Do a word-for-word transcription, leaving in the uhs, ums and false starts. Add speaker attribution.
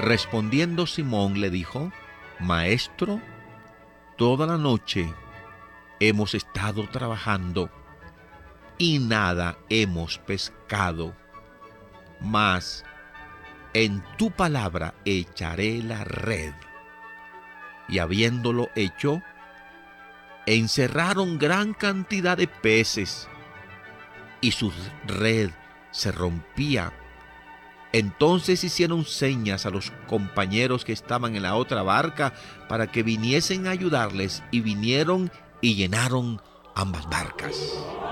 Speaker 1: Respondiendo Simón le dijo: Maestro, toda la noche hemos estado trabajando y nada hemos pescado, mas en tu palabra echaré la red. Y habiéndolo hecho, encerraron gran cantidad de peces, y su red se rompía. Entonces hicieron señas a los compañeros que estaban en la otra barca para que viniesen a ayudarles, y vinieron y llenaron ambas barcas.